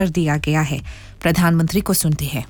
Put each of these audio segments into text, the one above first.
कर दिया गया है। प्रधानमंत्री को सुनते हैं।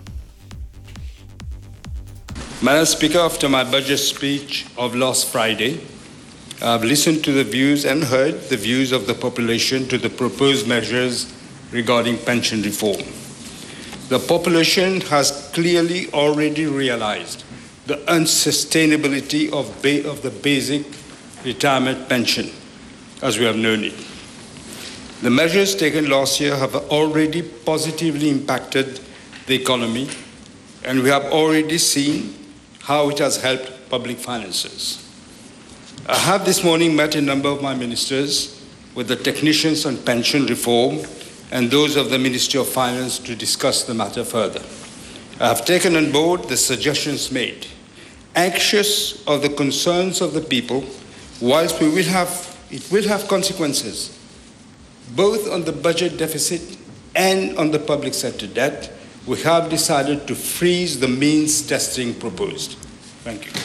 Madam Speaker, after my budget speech of last Friday, I have listened to the views and heard the views of the population to the proposed measures regarding pension reform. The population has clearly already realized the unsustainability of the basic retirement pension as we have known it. The measures taken last year have already positively impacted the economy, and we have already seen how it has helped public finances. I have this morning met a number of my ministers with the technicians on pension reform and those of the Ministry of Finance to discuss the matter further. I have taken on board the suggestions made, anxious of the concerns of the people, whilst it will have consequences both on the budget deficit and on the public sector debt. We have decided to freeze the means testing proposed. Thank you.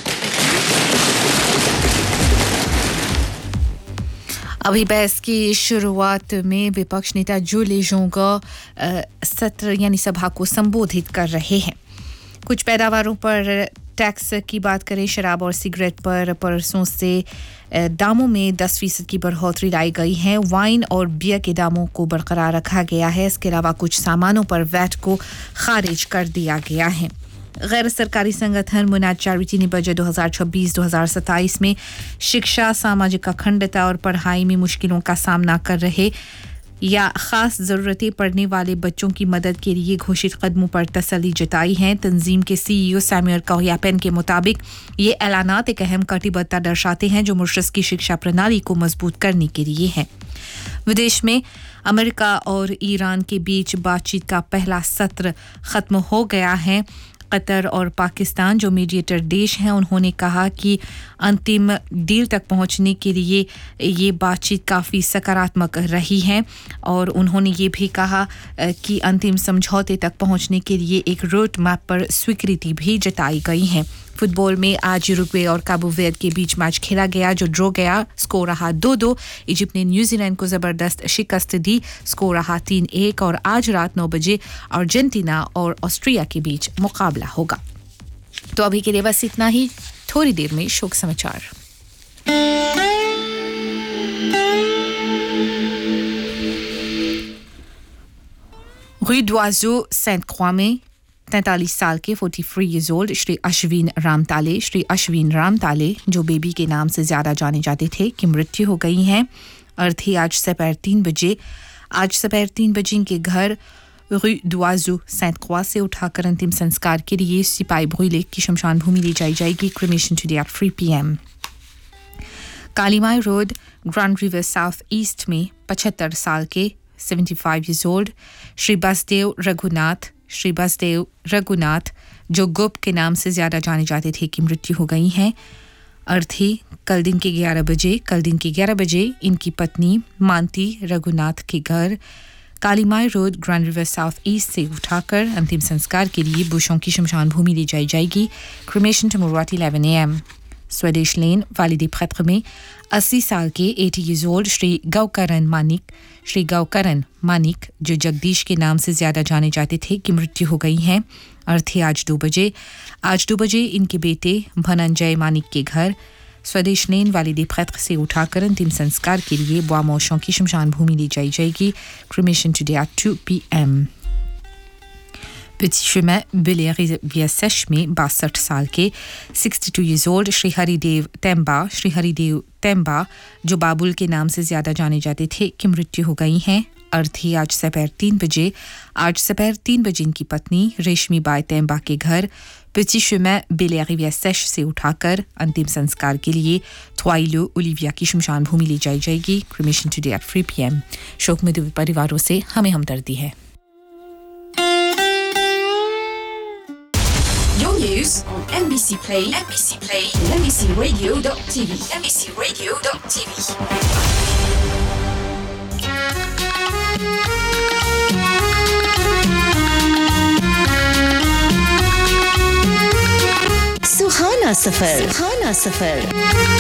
अभी बहस की शुरुआत में विपक्ष नेता जूली जोंगा सत्र यानी सभा को संबोधित कर रहे हैं। कुछ पैदावारों पर टैक्स की बात करें। शराब और सिगरेट पर परसों से दामों में 10% की बढ़ोतरी लाई गई है। वाइन और बियर के दामों को बरकरार रखा गया है। इसके अलावा कुछ सामानों पर वैट को खारिज कर दिया गया है। गैर सरकारी संगठन मुनाद चैरिटी ने बजट 2026-2027 में शिक्षा, सामाजिक अखंडता और पढ़ाई में मुश्किलों का सामना कर रहे या खास ज़रूरतें पड़ने वाले बच्चों की मदद के लिए घोषित कदमों पर तसल्ली जताई है। तंजीम के सीईओ सैमुअल कोहियापेन के मुताबिक ये ऐलानात एक अहम कटिबद्धता दर्शाते हैं जो मॉरिशस की शिक्षा प्रणाली को मजबूत करने के लिए है। विदेश में अमेरिका और ईरान के बीच बातचीत का पहला सत्र खत्म हो गया है। कतर और पाकिस्तान जो मीडिएटर देश हैं उन्होंने कहा कि अंतिम डील तक पहुंचने के लिए ये बातचीत काफ़ी सकारात्मक रही है और उन्होंने ये भी कहा कि अंतिम समझौते तक पहुंचने के लिए एक रोड मैप पर स्वीकृति भी जताई गई है। फुटबॉल में आज यूरुग्वे और काबो वर्दे के बीच मैच खेला गया जो ड्रॉ गया। स्कोर रहा 2-2। इजिप्ट ने न्यूजीलैंड को ज़बरदस्त शिकस्त दी। स्कोर रहा 3-1 और आज रात 9 बजे अर्जेंटीना और ऑस्ट्रिया के बीच मुकाबला होगा। तो अभी के लिए बस इतना ही। थोड़ी देर में शोक समाचार। Rue d'Oiseau, Sainte-Croix में 43 साल के 43 years old श्री अश्विन रामताले जो बेबी के नाम से ज़्यादा जाने जाते थे की मृत्यु हो गई है। अर्थी आज दोपहर 3 बजे इनके घर Rue d'Oiseau, Sainte-Croix से उठाकर अंतिम संस्कार के लिए सिपाही भोइले की शमशान भूमि ले जाई जाएगी। Cremation today at 3 p.m. Kalimai road, grand river south east में 75 साल के 75 years old श्री बसदेव रघुनाथ जो गुप्त के नाम से ज़्यादा जाने जाते थे की मृत्यु हो गई है। अर्थी कल दिन के 11 बजे इनकी पत्नी मानती रघुनाथ के घर Kalimai road, grand river south east से उठाकर अंतिम संस्कार के लिए बुशों की शमशान भूमि ले जाई जाएगी। Cremation tomorrow at 11 a.m. स्वदेश लेन वालिदी प्रत्र में 80 साल के 80 years old श्री गौकरण मानिक जो जगदीश के नाम से ज़्यादा जाने जाते थे की मृत्यु हो गई है। अर्थी आज 2 बजे इनके बेटे धनंजय मानिक के घर स्वदेश लेन वालिदी प्रत्र से उठाकर अंतिम संस्कार के लिए बुआमोशों की शमशान भूमि ली जाएगी। Cremation today at 2 p.m. Petit chemin Belair Sèche में 62 साल के 62 years old Shri Haridev Temba जो बाबुल के नाम से ज़्यादा जाने जाते थे की मृत्यु हो गई है। अर्थी आज दोपहर 3 बजे इनकी पत्नी रेशमी बाई तेम्बा के घर Petit chemin Belair Sèche से उठाकर अंतिम संस्कार के लिए थ्वाइलो ओलिविया की शमशान भूमि ले जाई जाएगी। Cremation today at 3 p.m. शोक में दुबे परिवारों से हमें हमदर्दी है। Your news on NBC Play, and NBCRadio.tv, Suhana suffer